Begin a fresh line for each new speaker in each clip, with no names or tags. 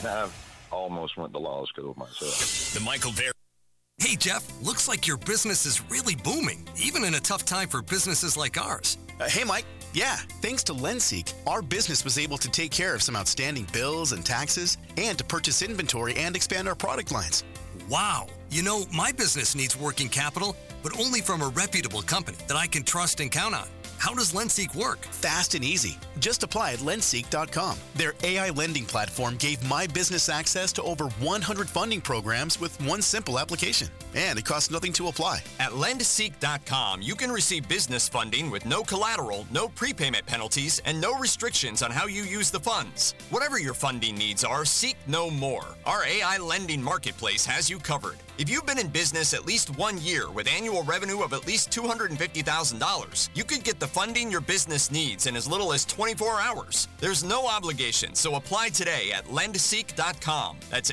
I've almost went to law school myself.
The Michael Barry. Hey, Jeff, looks like your business is really booming, even in a tough time for businesses like ours.
Hey, Mike. Yeah, thanks to LendSeek, our business was able to take care of some outstanding bills and taxes and to purchase inventory and expand our product lines.
Wow. You know, my business needs working capital, but only from a reputable company that I can trust and count on. How does LendSeek work?
Fast and easy. Just apply at lendseek.com. Their AI lending platform gave my business access to over 100 funding programs with one simple application. And it costs nothing to apply.
At lendseek.com, you can receive business funding with no collateral, no prepayment penalties, and no restrictions on how you use the funds. Whatever your funding needs are, seek no more. Our AI lending marketplace has you covered. If you've been in business at least 1 year with annual revenue of at least $250,000, you could get the funding your business needs in as little as 24 hours. There's no obligation, so apply today at lendseek.com. That's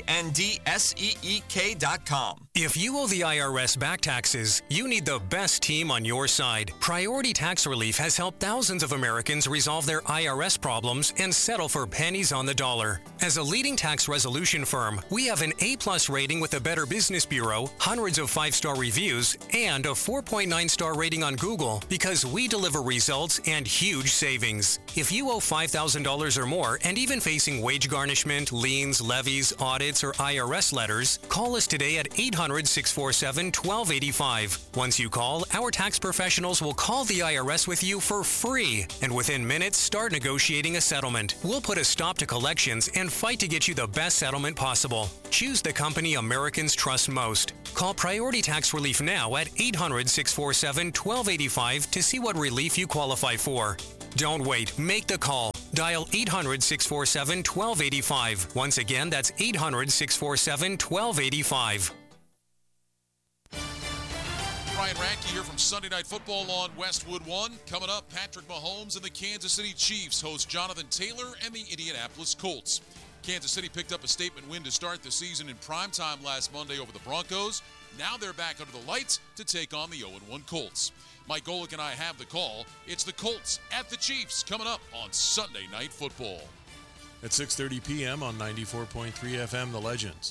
LENDSEEK.com.
If you owe the IRS back taxes, you need the best team on your side. Priority Tax Relief has helped thousands of Americans resolve their IRS problems and settle for pennies on the dollar. As a leading tax resolution firm, we have an A+ rating with the Better Business Bureau, hundreds of 5-star reviews, and a 4.9-star rating on Google because we deliver results and huge savings. If you owe $5,000 or more and even facing wage garnishment, liens, levies, audits, or IRS letters, call us today at 800-647-1285. Once you call, our tax professionals will call the IRS with you for free, and within minutes, start negotiating a settlement. We'll put a stop to collections and fight to get you the best settlement possible. Choose the company Americans trust most. Call Priority Tax Relief now at 800-647-1285 to see what relief you qualify for. Don't wait. Make the call. Dial 800-647-1285. Once again, that's 800-647-1285.
Ryan Radke here from Sunday Night Football on Westwood One. Coming up, Patrick Mahomes and the Kansas City Chiefs host Jonathan Taylor and the Indianapolis Colts. Kansas City picked up a statement win to start the season in primetime last Monday over the Broncos. Now they're back under the lights to take on the 0-1 Colts. Mike Golick and I have the call. It's the Colts at the Chiefs coming up on Sunday Night Football.
At 6:30 p.m. on 94.3 FM, The Legends.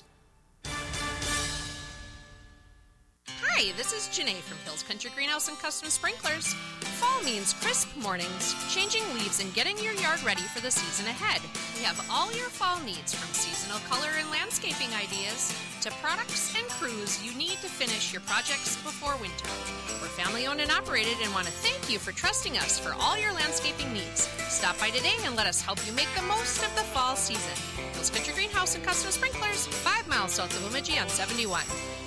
Hi, this is Janae from Hills Country Greenhouse and Custom Sprinklers. Fall means crisp mornings, changing leaves, and getting your yard ready for the season ahead. We have all your fall needs, from seasonal color and landscaping ideas to products and crews you need to finish your projects before winter. We're family-owned and operated and want to thank you for trusting us for all your landscaping needs. Stop by today and let us help you make the most of the fall season. Hills Country Greenhouse and Custom Sprinklers, 5 miles south of Bemidji on 71.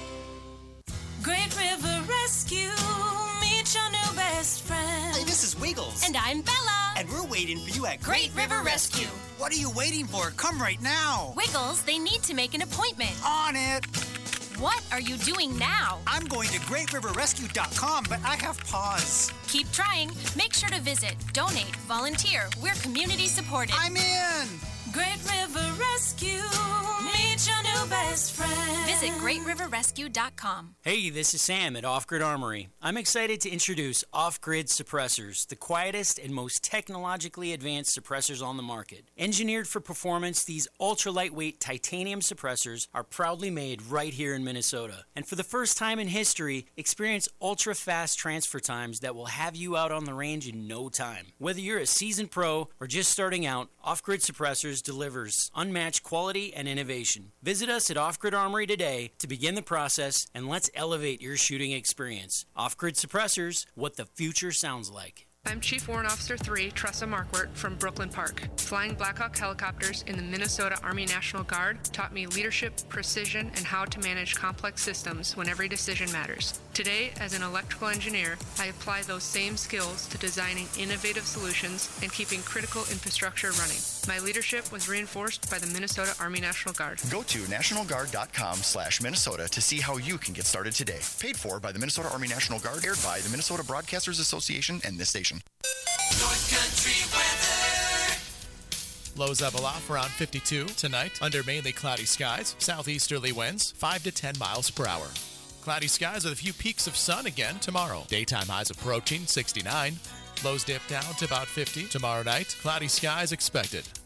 Great River Rescue, meet your new best friend.
Hey, this is Wiggles.
And I'm Bella.
And we're waiting for you at
Great River Rescue.
What are you waiting for? Come right now.
Wiggles, they need to make an appointment.
On it.
What are you doing now?
I'm going to GreatRiverRescue.com, but I have pause.
Keep trying. Make sure to visit, donate, volunteer. We're community supported.
I'm in.
Great River Rescue, meet your new best friend. Visit GreatRiverRescue.com.
Hey, this is Sam at Off Grid Armory. I'm excited to introduce Off Grid Suppressors, the quietest and most technologically advanced suppressors on the market. Engineered for performance, these ultra-lightweight titanium suppressors are proudly made right here in Minnesota. And for the first time in history, experience ultra-fast transfer times that will have you out on the range in no time. Whether you're a seasoned pro or just starting out, Off Grid Suppressors delivers unmatched quality and innovation. Visit us at Off Grid Armory today to begin the process, and let's elevate your shooting experience. Off Grid Suppressors, what the future sounds like.
I'm Chief Warrant Officer 3, Tressa Markwart from Brooklyn Park. Flying Blackhawk helicopters in the Minnesota Army National Guard taught me leadership, precision, and how to manage complex systems when every decision matters. Today, as an electrical engineer, I apply those same skills to designing innovative solutions and keeping critical infrastructure running. My leadership was reinforced by the Minnesota Army National Guard.
Go to nationalguard.com/Minnesota to see how you can get started today. Paid for by the Minnesota Army National Guard, aired by the Minnesota Broadcasters Association and this station.
North Country weather.
Lows level off around 52 tonight under mainly cloudy skies. Southeasterly winds 5 to 10 miles per hour. Cloudy skies with a few peaks of sun again tomorrow. Daytime highs approaching 69. Lows dip down to about 50 tomorrow night. Cloudy skies expected.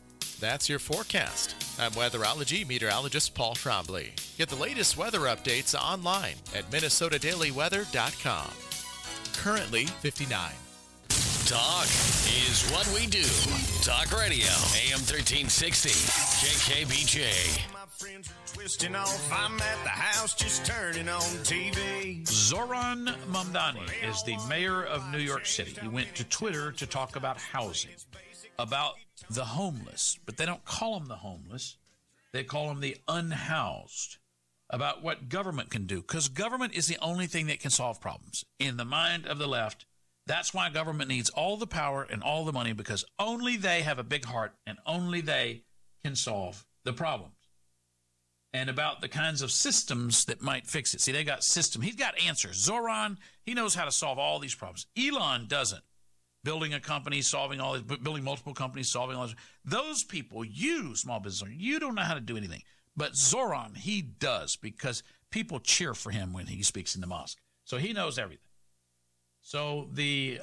That's your forecast. I'm weatherology meteorologist Paul Trombley. Get the latest weather updates online at minnesotadailyweather.com. Currently 59.
Talk is what we do. Talk Radio, AM 1360, KKBJ.
My friends are twisting off. I'm at the house just turning on TV.
Zoran Mamdani is the mayor of New York City. He went to Twitter to talk about housing, about the homeless, but they don't call them the homeless. They call them the unhoused, about what government can do, because government is the only thing that can solve problems. In the mind of the left, that's why government needs all the power and all the money, because only they have a big heart and only they can solve the problems. And about the kinds of systems that might fix it. See, they got system. He's got answers. Zoran, he knows how to solve all these problems. Elon doesn't. Building a company, solving all this, building multiple companies, solving all this. Those people, you, small business owner, you don't know how to do anything. But Zoran, he does, because people cheer for him when he speaks in the mosque. So he knows everything. So the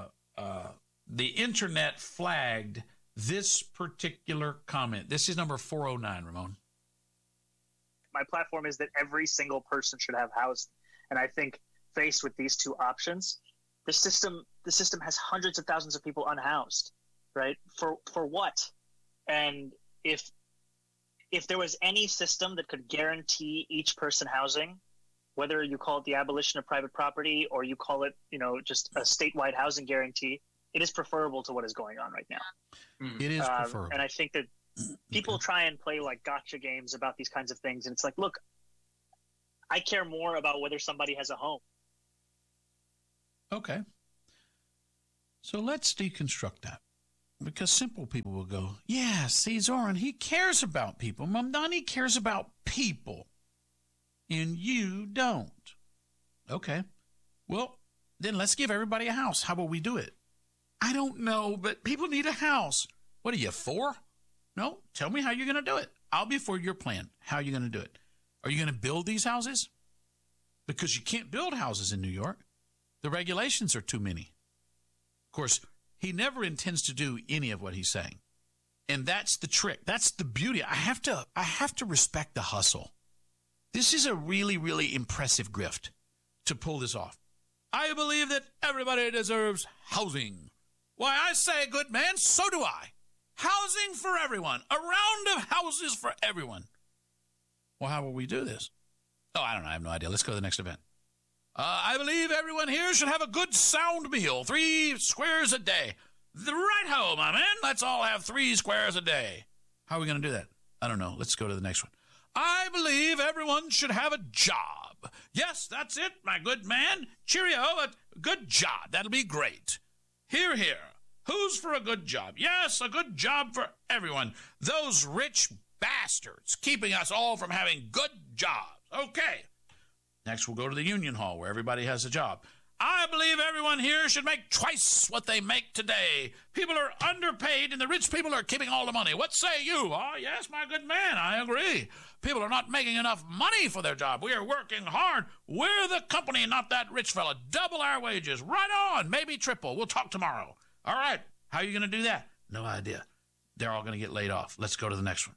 internet flagged this particular comment. This is number 409, Ramon.
My platform is that every single person should have housing. And I think faced with these two options, the system has hundreds of thousands of people unhoused, right? For what? And if there was any system that could guarantee each person housing, whether you call it the abolition of private property or you call it, just a statewide housing guarantee, it is preferable to what is going on right now.
It is preferable.
And I think that people try and play like gotcha games about these kinds of things. And it's like, look, I care more about whether somebody has a home.
Okay. So let's deconstruct that. Because simple people will go, yeah, see, Zoran, he cares about people. Mamdani cares about people. And you don't. Okay. Well, then let's give everybody a house. How about we do it? I don't know, but people need a house. What are you, 4? No, tell me how you're going to do it. I'll be for your plan. How are you going to do it? Are you going to build these houses? Because you can't build houses in New York. The regulations are too many. Of course, he never intends to do any of what he's saying. And that's the trick. That's the beauty. I have to respect the hustle. This is a really, really impressive grift to pull this off. I believe that everybody deserves housing. Why, I say, good man, so do I. Housing for everyone. A round of houses for everyone. Well, how will we do this? Oh, I don't know. I have no idea. Let's go to the next event. I believe everyone here should have a good sound meal. 3 squares a day. Right ho, my man. Let's all have 3 squares a day. How are we going to do that? I don't know. Let's go to the next one. I believe everyone should have a job. Yes, that's it, my good man. Cheerio, a good job. That'll be great. Hear, hear. Who's for a good job? Yes, a good job for everyone. Those rich bastards keeping us all from having good jobs. Okay. Next, we'll go to the union hall where everybody has a job. I believe everyone here should make twice what they make today. People are underpaid and the rich people are keeping all the money. What say you? Oh, yes, my good man, I agree. People are not making enough money for their job. We are working hard. We're the company, not that rich fella. Double our wages. Right on. Maybe triple. We'll talk tomorrow. All right. How are you going to do that? No idea. They're all going to get laid off. Let's go to the next one.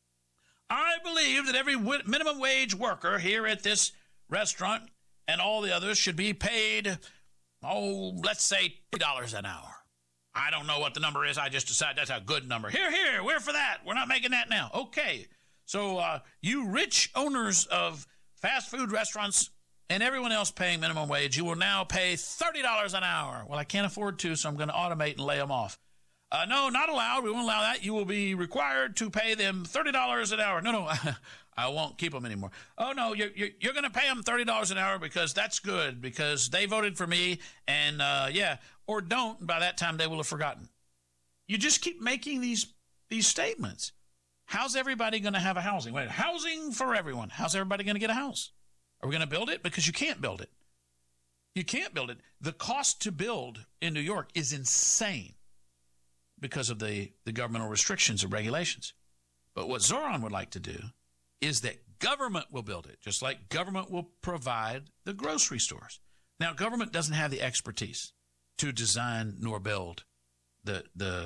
I believe that every minimum wage worker here at this restaurant and all the others should be paid, let's say $2 an hour. I don't know what the number is. I just decided that's a good number. Here, we're for that. We're not making that now. Okay. So you rich owners of fast food restaurants and everyone else paying minimum wage, you will now pay $30 an hour. Well, I can't afford to, so I'm going to automate and lay them off. No, not allowed. We won't allow that. You will be required to pay them $30 an hour. No, I won't keep them anymore. Oh, no, you're going to pay them $30 an hour because that's good, because they voted for me, and or don't, and by that time they will have forgotten. You just keep making these statements. How's everybody going to have a housing? Wait, housing for everyone. How's everybody going to get a house? Are we going to build it? Because you can't build it. You can't build it. The cost to build in New York is insane because of the governmental restrictions and regulations. But what Zoran would like to do is that government will build it, just like government will provide the grocery stores. Now, government doesn't have the expertise to design nor build the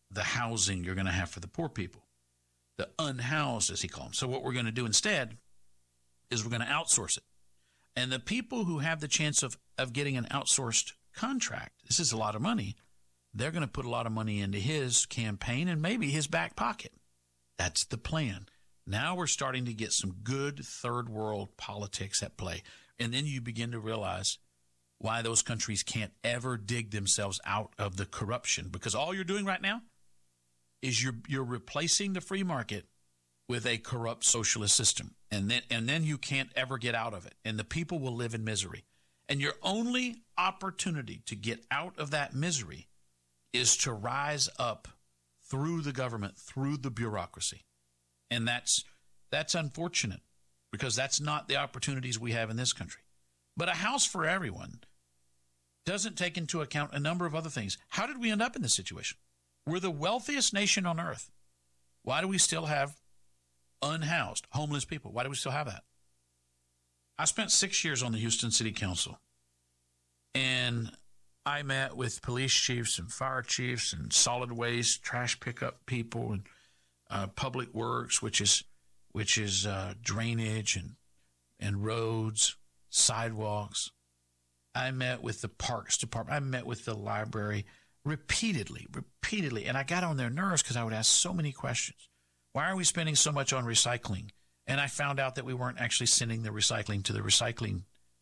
the housing you're going to have for the poor people, the unhoused, as he calls them. So what we're going to do instead is we're going to outsource it. And the people who have the chance of getting an outsourced contract, this is a lot of money, they're going to put a lot of money into his campaign and maybe his back pocket. That's the plan. Now we're starting to get some good third world politics at play. And then you begin to realize why those countries can't ever dig themselves out of the corruption, because all you're doing right now is you're replacing the free market with a corrupt socialist system, and then you can't ever get out of it, and the people will live in misery. And your only opportunity to get out of that misery is to rise up through the government, through the bureaucracy. And that's unfortunate, because that's not the opportunities we have in this country. But a house for everyone doesn't take into account a number of other things. How did we end up in this situation? We're the wealthiest nation on earth. Why do we still have unhoused, homeless people? Why do we still have that? I spent 6 years on the Houston City Council, and I met with police chiefs and fire chiefs and solid waste, trash pickup people, and public works, which is drainage and roads, sidewalks. I met with the parks department. I met with the library repeatedly, and I got on their nerves because I would ask so many questions. Why are we spending so much on recycling? And I found out that we weren't actually sending the recycling to the recycling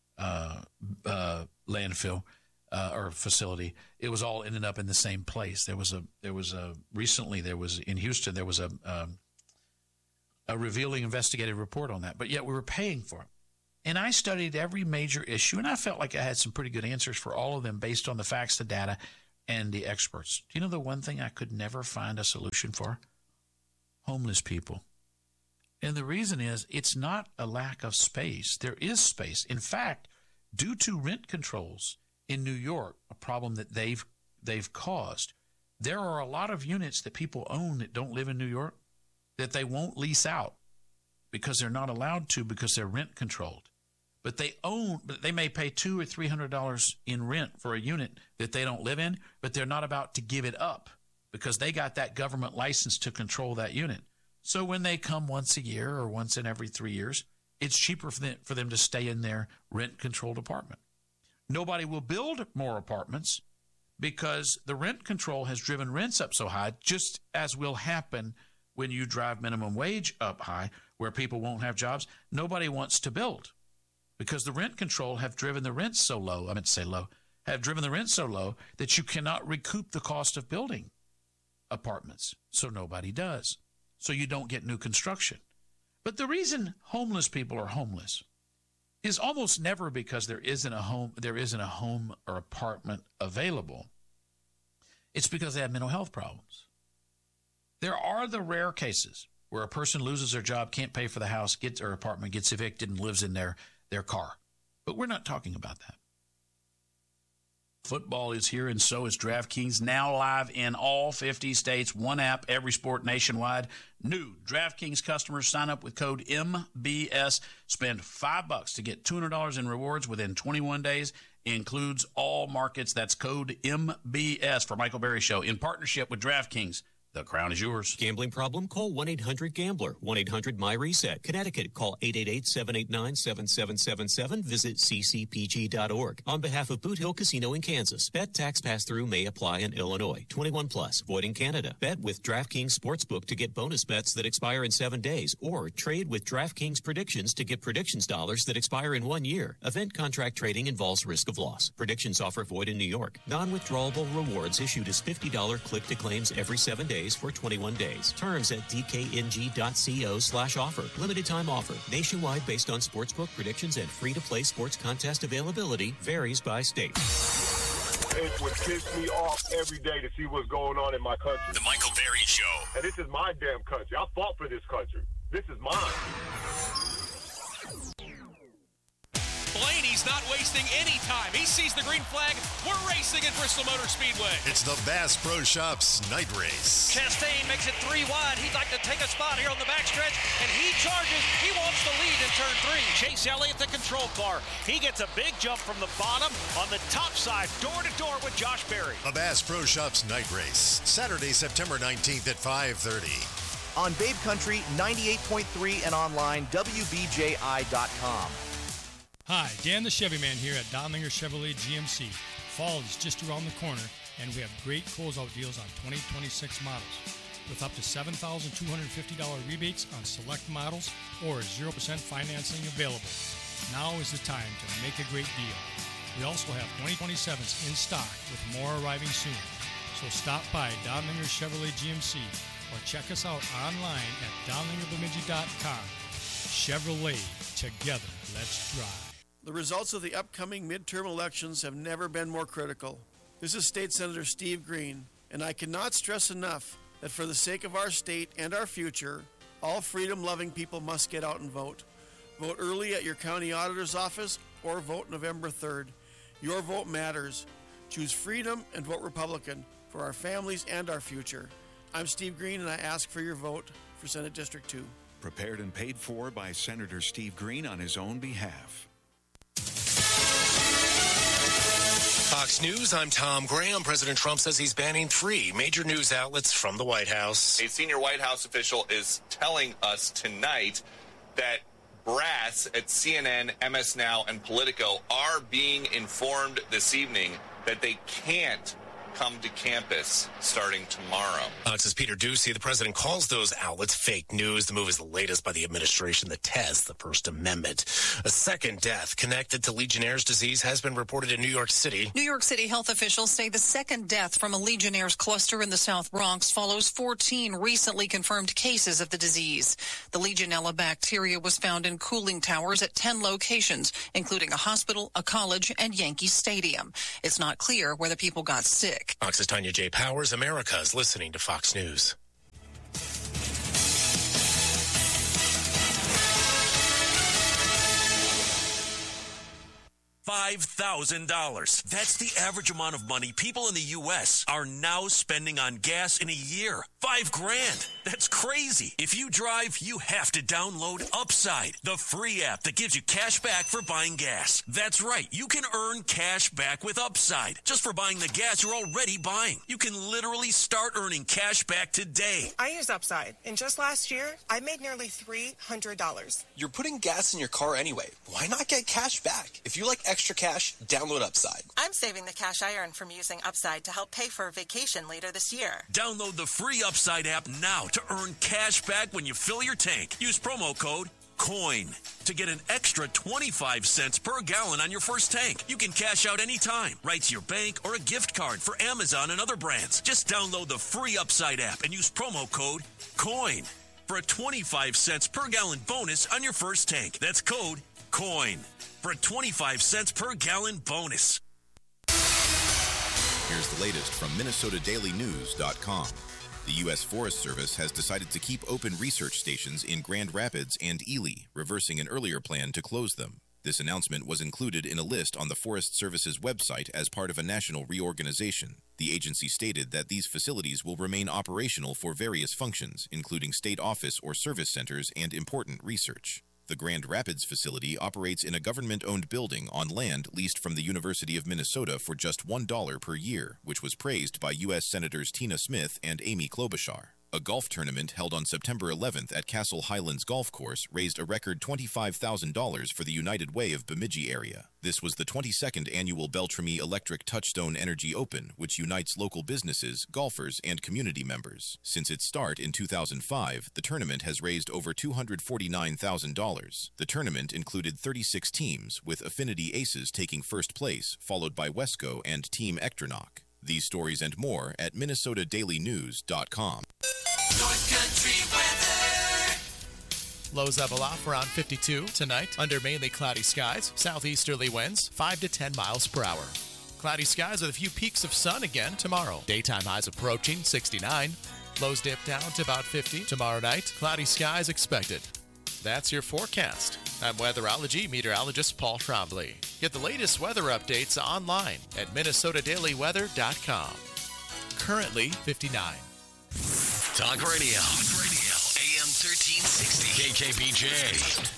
landfill or facility. It was all ended up in the same place. Recently in Houston, there was a revealing investigative report on that, but yet we were paying for it. And I studied every major issue, and I felt like I had some pretty good answers for all of them based on the facts, the data, and the experts. Do you know the one thing I could never find a solution for? Homeless people. And the reason is it's not a lack of space. There is space. In fact, due to rent controls in New York, a problem that they've caused, there are a lot of units that people own that don't live in New York that they won't lease out because they're not allowed to, because they're rent controlled. But they may pay $200 or $300 in rent for a unit that they don't live in, but they're not about to give it up because they got that government license to control that unit. So when they come once a year or once in every 3 years, it's cheaper for them to stay in their rent-controlled apartment. Nobody will build more apartments because the rent control has driven rents up so high, just as will happen when you drive minimum wage up high, where people won't have jobs. Nobody wants to build because the rent control have driven the rents so low. Have driven the rent so low that you cannot recoup the cost of building apartments. So nobody does. So you don't get new construction. But the reason homeless people are homeless is almost never because there isn't a home or apartment available. It's because they have mental health problems. There are the rare cases where a person loses their job, can't pay for the house, gets their apartment, gets evicted, and lives in their car. But we're not talking about that. Football is here, and so is DraftKings, now live in all 50 states. One app, every sport nationwide. New DraftKings customers sign up with code MBS. Spend $5 to get $200 in rewards within 21 days. Includes all markets. That's code MBS for Michael Berry Show in partnership with DraftKings. The crown is yours.
Gambling problem? Call 1-800-GAMBLER. 1-800-MY-RESET. Connecticut, call 888-789-7777. Visit ccpg.org. On behalf of Boot Hill Casino in Kansas, bet tax pass-through may apply in Illinois. 21 plus. Void in Canada. Bet with DraftKings Sportsbook to get bonus bets that expire in 7 days, or trade with DraftKings Predictions to get predictions dollars that expire in 1 year. Event contract trading involves risk of loss. Predictions offer void in New York. Non-withdrawable rewards issued as $50 click to claims every 7 days for 21 days. Terms at dkng.co/offer. Limited time offer. Nationwide based on sportsbook predictions and free-to-play sports contest availability. Varies by state.
It would piss me off every day to see what's going on in my country.
The Michael Berry Show.
And this is my damn country. I fought for this country. This is mine.
Blaney
He's not wasting any time. He sees the green flag. We're racing at Bristol Motor Speedway.
It's the Bass Pro Shops Night Race.
Chastain makes it 3 wide. He'd like to take a spot here on the backstretch, and he charges. He wants the lead in turn 3. Chase Elliott, the control car. He gets a big jump from the bottom on the top side, door to door with Josh Berry.
The Bass Pro Shops Night Race, Saturday, September 19th at 5:30.
On Babe Country 98.3 and online, WBJI.com.
Hi, Dan the Chevy Man here at Donlinger Chevrolet GMC. Fall is just around the corner, and we have great closeout deals on 2026 models with up to $7,250 rebates on select models or 0% financing available. Now is the time to make a great deal. We also have 2027s in stock with more arriving soon. So stop by Donlinger Chevrolet GMC or check us out online at DonlingerBemidji.com. Chevrolet, together, let's drive.
The results of the upcoming midterm elections have never been more critical. This is State Senator Steve Green, and I cannot stress enough that for the sake of our state and our future, all freedom-loving people must get out and vote. Vote early at your county auditor's office or vote November 3rd. Your vote matters. Choose freedom and vote Republican for our families and our future. I'm Steve Green, and I ask for your vote for Senate District 2.
Prepared and paid for by Senator Steve Green on his own behalf.
Fox News, I'm Tom Graham. President Trump says he's banning 3 major news outlets from the White House.
A senior White House official is telling us tonight that brass at CNN, MS Now, and Politico are being informed this evening that they can't come to campus starting tomorrow.
Fox's Peter Doocy, the president calls those outlets fake news. The move is the latest by the administration that tests the First Amendment. A second death connected to Legionnaire's disease has been reported in New York City.
New York City health officials say the second death from a Legionnaire's cluster in the South Bronx follows 14 recently confirmed cases of the disease. The Legionella bacteria was found in cooling towers at 10 locations, including a hospital, a college, and Yankee Stadium. It's not clear whether people got sick.
Fox's Tanya J. Powers. America is listening to Fox News.
$5,000. That's the average amount of money people in the U.S. are now spending on gas in a year. $5,000. That's crazy. If you drive, you have to download Upside, the free app that gives you cash back for buying gas. That's right. You can earn cash back with Upside just for buying the gas you're already buying. You can literally start earning cash back today.
I use Upside, and just last year, I made nearly $300.
You're putting gas in your car anyway. Why not get cash back? If you like extra cash, download Upside.
I'm saving the cash I earn from using Upside to help pay for a vacation later this year.
Download the free Upside app now to earn cash back when you fill your tank. Use promo code COIN to get an extra 25 cents per gallon on your first tank. You can cash out anytime, right to your bank or a gift card for Amazon and other brands. Just download the free Upside app and use promo code COIN for a 25 cents per gallon bonus on your first tank. That's code COIN for a 25 cents per gallon bonus.
Here's the latest from MinnesotaDailyNews.com. The U.S. Forest Service has decided to keep open research stations in Grand Rapids and Ely, reversing an earlier plan to close them. This announcement was included in a list on the Forest Service's website as part of a national reorganization. The agency stated that these facilities will remain operational for various functions, including state office or service centers and important research. The Grand Rapids facility operates in a government-owned building on land leased from the University of Minnesota for just $1 per year, which was praised by U.S. Senators Tina Smith and Amy Klobuchar. A golf tournament held on September 11th at Castle Highlands Golf Course raised a record $25,000 for the United Way of Bemidji area. This was the 22nd annual Beltrami Electric Touchstone Energy Open, which unites local businesses, golfers, and community members. Since its start in 2005, the tournament has raised over $249,000. The tournament included 36 teams, with Affinity Aces taking first place, followed by Wesco and Team Ectronoc. These stories and more at MinnesotaDailyNews.com.
North Country weather.
Lows level off around 52 tonight under mainly cloudy skies. Southeasterly winds 5 to 10 miles per hour. Cloudy skies with a few peaks of sun again tomorrow. Daytime highs approaching 69. Lows dip down to about 50 tomorrow night. Cloudy skies expected. That's your forecast. I'm weatherology meteorologist Paul Trombley. Get the latest weather updates online at minnesotadailyweather.com. Currently 59.
Talk Radio. AM 1360. KKBJ.